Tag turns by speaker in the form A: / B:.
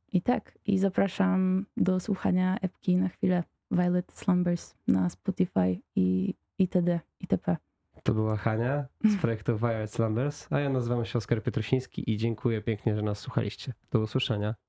A: I tak, i zapraszam do słuchania epki na chwilę Violet Slumbers na Spotify i itd. itp.
B: To była Hania z projektu Violet Slumbers, a ja nazywam się Oskar Pietrosiński i dziękuję pięknie, że nas słuchaliście. Do usłyszenia.